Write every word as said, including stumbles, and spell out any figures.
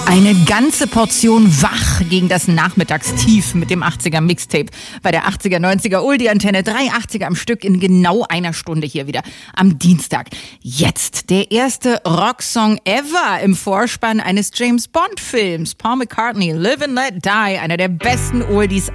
Eine ganze Portion wach gegen das Nachmittagstief mit dem achtziger Mixtape bei der achtziger neunziger Oldie-Antenne. Drei achtziger am Stück in genau einer Stunde hier wieder am Dienstag. Jetzt der erste Rocksong ever im Vorspann eines James-Bond-Films. Paul McCartney, Live and Let Die, einer der besten Oldies